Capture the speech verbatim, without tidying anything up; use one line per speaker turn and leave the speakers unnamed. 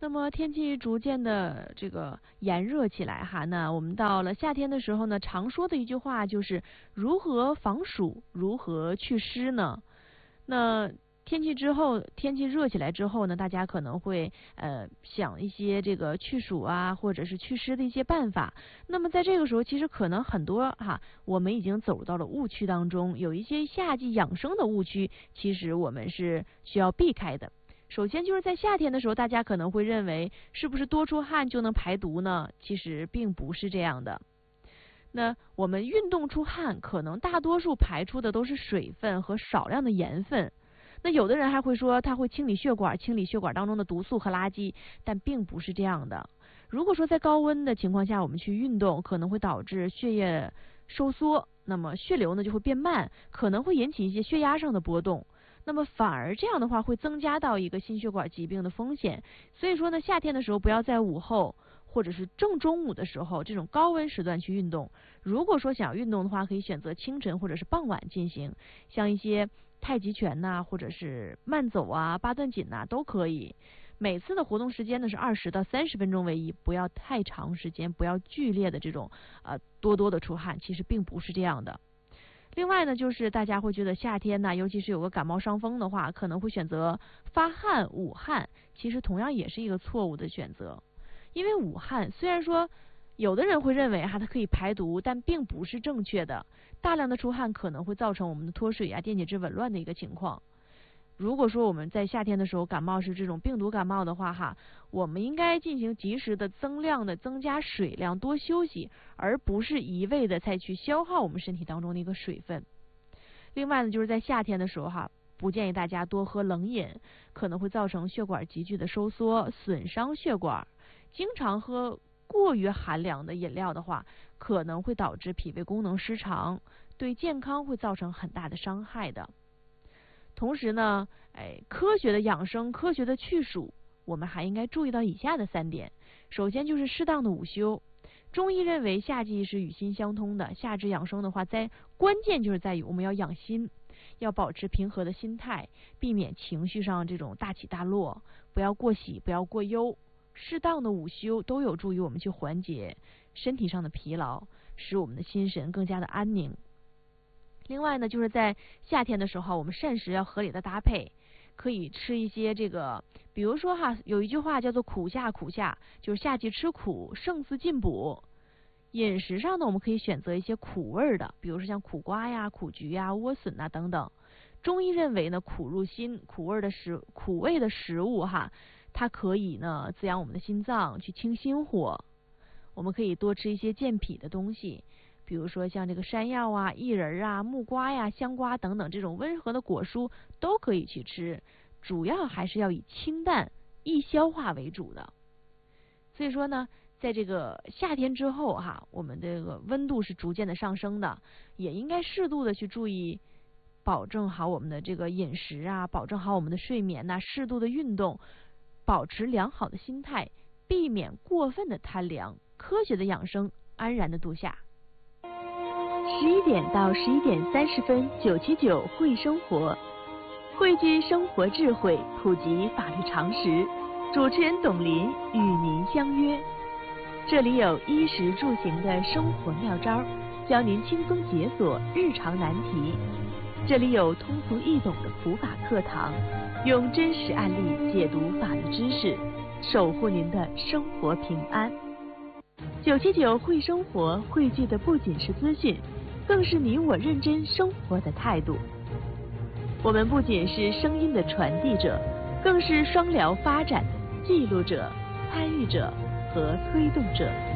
那么天气逐渐的这个炎热起来哈，那我们到了夏天的时候呢，常说的一句话就是如何防暑，如何祛湿呢？那天气之后，天气热起来之后呢，大家可能会呃想一些这个去暑啊，或者是祛湿的一些办法。那么在这个时候，其实可能很多哈，我们已经走到了误区当中，有一些夏季养生的误区，其实我们是需要避开的。首先就是在夏天的时候，大家可能会认为是不是多出汗就能排毒呢？其实并不是这样的。那我们运动出汗，可能大多数排出的都是水分和少量的盐分。那有的人还会说它会清理血管，清理血管当中的毒素和垃圾，但并不是这样的。如果说在高温的情况下我们去运动，可能会导致血液收缩，那么血流呢就会变慢，可能会引起一些血压上的波动。那么反而这样的话会增加到一个心血管疾病的风险。所以说呢，夏天的时候不要在午后或者是正中午的时候这种高温时段去运动。如果说想要运动的话，可以选择清晨或者是傍晚进行，像一些太极拳呐、啊，或者是慢走啊、八段锦呐、啊、都可以。每次的活动时间呢是二十到三十分钟为宜，不要太长时间，不要剧烈的这种呃多多的出汗，其实并不是这样的。另外呢，就是大家会觉得夏天呢，尤其是有个感冒伤风的话，可能会选择发汗、捂汗，其实同样也是一个错误的选择。因为捂汗虽然说有的人会认为哈它可以排毒，但并不是正确的。大量的出汗可能会造成我们的脱水啊、电解质紊乱的一个情况。如果说我们在夏天的时候感冒是这种病毒感冒的话哈，我们应该进行及时的增量的增加水量，多休息，而不是一味的再去消耗我们身体当中的一个水分。另外呢，就是在夏天的时候哈，不建议大家多喝冷饮，可能会造成血管急剧的收缩，损伤血管。经常喝过于寒凉的饮料的话，可能会导致脾胃功能失常，对健康会造成很大的伤害的。同时呢，哎，科学的养生，科学的去暑，我们还应该注意到以下的三点。首先就是适当的午休。中医认为夏季是与心相通的，夏至养生的话，在关键就是在于我们要养心，要保持平和的心态，避免情绪上这种大起大落，不要过喜，不要过忧。适当的午休都有助于我们去缓解身体上的疲劳，使我们的心神更加的安宁。另外呢，就是在夏天的时候，我们膳食要合理的搭配，可以吃一些这个，比如说哈，有一句话叫做苦夏苦夏，就是夏季吃苦胜似进补。饮食上呢，我们可以选择一些苦味的，比如说像苦瓜呀、苦菊呀、莴笋呐等等。中医认为呢，苦入心，苦味的食苦味的食物哈，它可以呢滋养我们的心脏，去清心火。我们可以多吃一些健脾的东西，比如说像这个山药啊、薏仁啊、木瓜呀、香瓜等等这种温和的果蔬都可以去吃，主要还是要以清淡易消化为主的。所以说呢，在这个夏天之后哈，我们这个温度是逐渐的上升的，也应该适度的去注意保证好我们的这个饮食啊，保证好我们的睡眠呐、啊，适度的运动，保持良好的心态，避免过分的贪凉，科学的养生，安然的度夏。十一点到十一点三十分，九七九会生活，汇聚生活智慧，普及法律常识。主持人董林与您相约，这里有衣食住行的生活妙招，教您轻松解锁日常难题。这里有通俗易懂的普法课堂，用真实案例解读法律知识，守护您的生活平安。九七九会生活汇聚的不仅是资讯，更是你我认真生活的态度。我们不仅是声音的传递者，更是双疗发展的记录者、参与者和推动者。